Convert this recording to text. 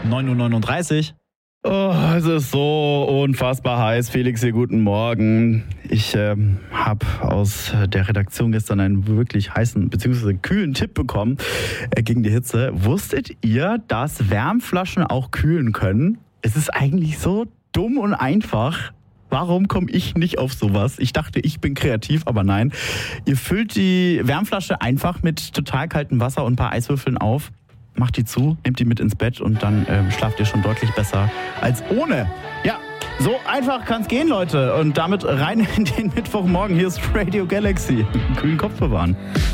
9:39 Uhr. Oh, es ist so unfassbar heiß. Felix hier, guten Morgen. Ich habe aus der Redaktion gestern einen wirklich heißen bzw. kühlen Tipp bekommen gegen die Hitze. Wusstet ihr, dass Wärmflaschen auch kühlen können? Es ist eigentlich so dumm und einfach. Warum komme ich nicht auf sowas? Ich dachte, ich bin kreativ, aber nein. Ihr füllt die Wärmflasche einfach mit total kaltem Wasser und ein paar Eiswürfeln auf. Macht die zu, nehmt die mit ins Bett und dann schlaft ihr schon deutlich besser als ohne. Ja, so einfach kann's gehen, Leute. Und damit rein in den Mittwochmorgen. Hier ist Radio Galaxy. Kühlen Kopf bewahren.